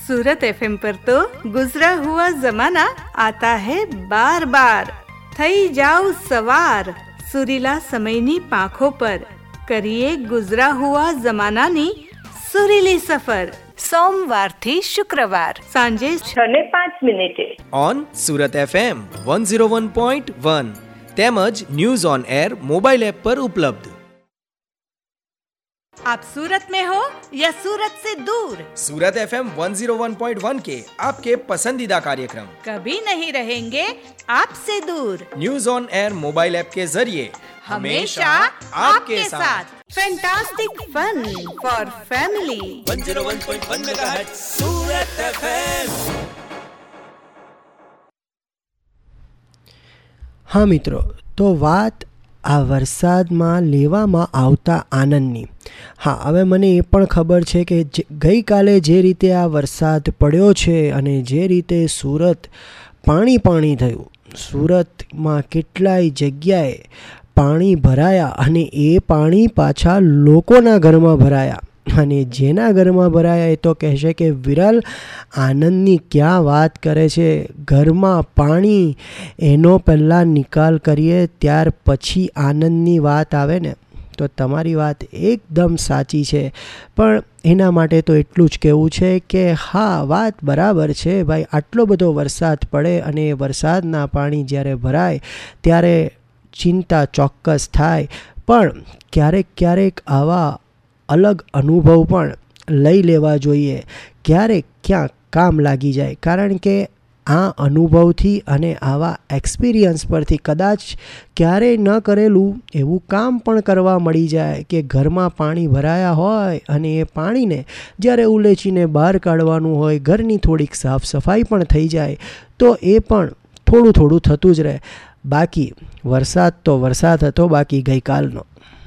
सूरत FM पर तो गुजरा हुआ जमाना आता है बार बार। थई जाओ सवार सुरीला समयनी पाखो पर, करिए गुजरा हुआ जमानानी सुरीली सफर। सोमवार થી શુક્રવાર સાંજે 6:05 ઓન સુરત FM 101.1 તેમજ news on air mobile app પર ઉપલબ્ધ। आप सूरत में हो या सूरत से दूर, सूरत FM 101.1 के आपके पसंदीदा कार्यक्रम कभी नहीं रहेंगे आपसे दूर। News on air mobile app के जरिए हमेशा आपके साथ। Fantastic fun for family 101.1 megahertz Surat FM। हाँ मित्रों, तो વાત આ વરસાદમાં લેવામાં આવતા આનંદની। હા, હવે મને એ પણ ખબર છે કે ગઈકાલે જે રીતે આ વરસાદ પડ્યો છે અને જે રીતે સુરત પાણી થયું, સુરતમાં કેટલાય જગ્યાએ પાણી ભરાયા અને એ પાણી પાછા લોકોના ઘરમાં ભરાયા અને જેના ઘરમાં ભરાયા એ તો કહેશે કે વિરલ આનંદની ક્યાં વાત કરે છે। ઘરમાં પાણી એનો પહેલાં નિકાલ કરીએ ત્યાર પછી આનંદની વાત આવે ને, તો તમારી વાત એકદમ સાચી છે। પણ એના માટે તો એટલું જ કહેવું છે કે હા, વાત બરાબર છે ભાઈ। આટલો બધો વરસાદ પડે અને વરસાદના પાણી જ્યારે ભરાય ત્યારે ચિંતા ચોક્કસ થાય, પણ ક્યારેક આવા અલગ અનુભવ પણ લઈ લેવા જોઈએ। ક્યારેક ક્યાંક કામ લાગી જાય, કારણ કે આ અનુભવથી અને આવા એક્સપિરિયન્સ પરથી કદાચ ક્યારેય ન કરેલું એવું કામ પણ કરવા મળી જાય કે ઘરમાં પાણી ભરાયા હોય અને એ પાણીને જ્યારે ઉલેચીને બહાર કાઢવાનું હોય, ઘરની થોડીક સાફ સફાઈ પણ થઈ જાય, તો એ પણ થોડું થતું જ રહે। બાકી વરસાદ તો વરસાદ હતો, બાકી ગઈકાલનો।